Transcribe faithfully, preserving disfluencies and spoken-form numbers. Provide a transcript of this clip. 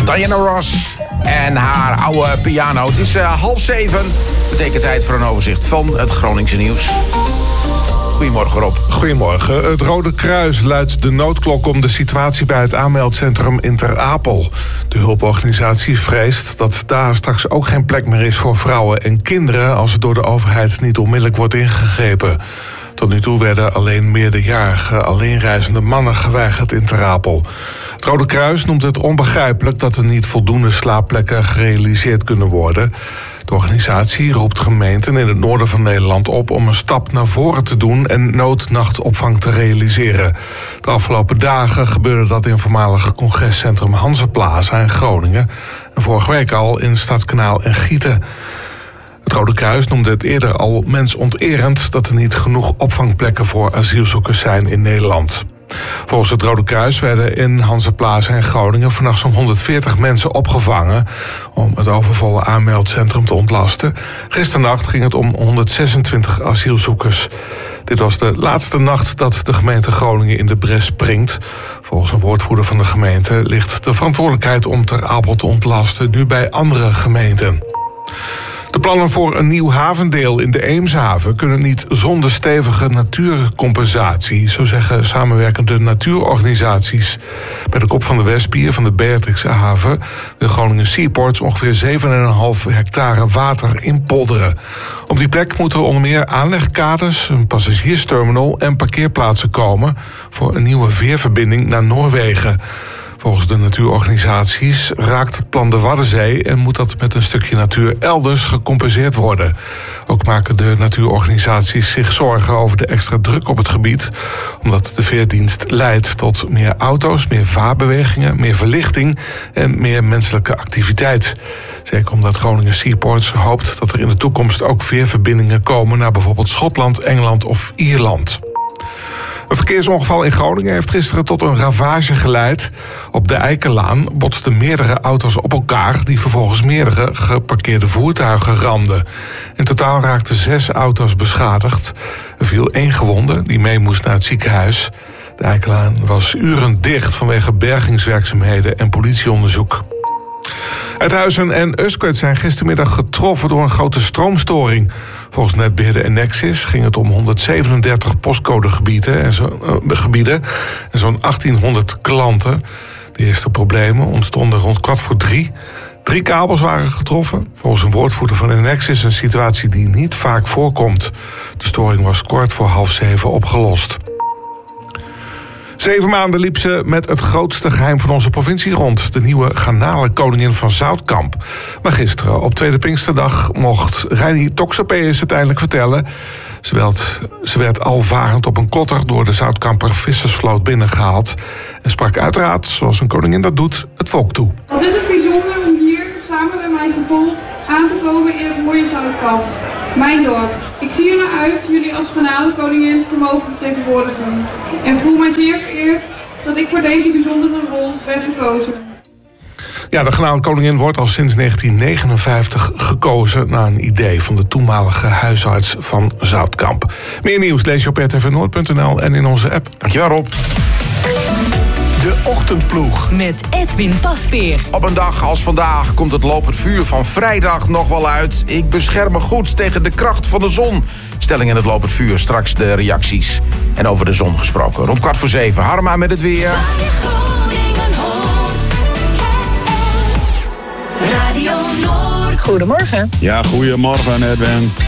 Diana Ross en haar oude piano. Het is uh, half zeven. Betekent tijd voor een overzicht van het Groningse nieuws. Goedemorgen, Rob. Goedemorgen. Het Rode Kruis luidt de noodklok om de situatie bij het aanmeldcentrum in Ter Apel. De hulporganisatie vreest dat daar straks ook geen plek meer is voor vrouwen en kinderen als er door de overheid niet onmiddellijk wordt ingegrepen. Tot nu toe werden alleen meerderjarige, alleenreizende mannen geweigerd in Ter Apel. Het Rode Kruis noemt het onbegrijpelijk dat er niet voldoende slaapplekken gerealiseerd kunnen worden. De organisatie roept gemeenten in het noorden van Nederland op om een stap naar voren te doen en noodnachtopvang te realiseren. De afgelopen dagen gebeurde dat in voormalig congrescentrum Hanzeplaza in Groningen en vorige week al in Stadskanaal en Gieten. Het Rode Kruis noemde het eerder al mensonterend dat er niet genoeg opvangplekken voor asielzoekers zijn in Nederland. Volgens het Rode Kruis werden in Hanzeplaza en Groningen vannacht zo'n honderdveertig mensen opgevangen om het overvolle aanmeldcentrum te ontlasten. Gisternacht ging het om honderdzesentwintig asielzoekers. Dit was de laatste nacht dat de gemeente Groningen in de bres springt. Volgens een woordvoerder van de gemeente ligt de verantwoordelijkheid om Ter Apel te ontlasten nu bij andere gemeenten. De plannen voor een nieuw havendeel in de Eemshaven kunnen niet zonder stevige natuurcompensatie, zo zeggen samenwerkende natuurorganisaties. Bij de kop van de Westpier van de Beatrixhaven wil Groningen Seaports ongeveer zeven komma vijf hectare water inpolderen. Op die plek moeten onder meer aanlegkades, een passagiersterminal en parkeerplaatsen komen voor een nieuwe veerverbinding naar Noorwegen. Volgens de natuurorganisaties raakt het plan de Waddenzee en moet dat met een stukje natuur elders gecompenseerd worden. Ook maken de natuurorganisaties zich zorgen over de extra druk op het gebied, omdat de veerdienst leidt tot meer auto's, meer vaarbewegingen, meer verlichting en meer menselijke activiteit. Zeker omdat Groningen Seaports hoopt dat er in de toekomst ook veerverbindingen komen naar bijvoorbeeld Schotland, Engeland of Ierland. Een verkeersongeval in Groningen heeft gisteren tot een ravage geleid. Op de Eikenlaan botsten meerdere auto's op elkaar die vervolgens meerdere geparkeerde voertuigen ramden. In totaal raakten zes auto's beschadigd. Er viel één gewonde die mee moest naar het ziekenhuis. De Eikenlaan was uren dicht vanwege bergingswerkzaamheden en politieonderzoek. Uithuizen en Usquert zijn gistermiddag getroffen door een grote stroomstoring. Volgens netbeheerder Enexis ging het om honderdzevenendertig postcodegebieden en, zo, uh, gebieden en zo'n achttienhonderd klanten. De eerste problemen ontstonden rond kwart voor drie. Drie kabels waren getroffen. Volgens een woordvoerder van Enexis een situatie die niet vaak voorkomt. De storing was kort voor half zeven opgelost. Zeven maanden liep ze met het grootste geheim van onze provincie rond. De nieuwe garnalenkoningin van Zoutkamp. Maar gisteren, op Tweede Pinksterdag, mocht Reini Toxopeus het eindelijk vertellen. Ze werd, ze werd alvarend op een kotter door de Zoutkamper vissersvloot binnengehaald. En sprak uiteraard, zoals een koningin dat doet, het volk toe. Wat is het bijzonder om hier samen met mijn gevolg aan te komen in het mooie Zoutkamp. Mijn dorp. Ik zie er naar uit jullie als garnalenkoningin te mogen vertegenwoordigen. En voel mij zeer vereerd dat ik voor deze bijzondere rol ben gekozen. Ja, de garnalenkoningin wordt al sinds negentien negenenvijftig gekozen naar een idee van de toenmalige huisarts van Zoutkamp. Meer nieuws lees je op r t v noord punt n l en in onze app. Dankjewel, Rob. De Ochtendploeg met Edwin Pasveer. Op een dag als vandaag komt het lopend vuur van vrijdag nog wel uit. Ik bescherm me goed tegen de kracht van de zon. Stelling in het lopend vuur, straks de reacties. En over de zon gesproken. Rond kwart voor zeven, Harma met het weer. Radio Noord. Goedemorgen. Ja, goedemorgen Edwin.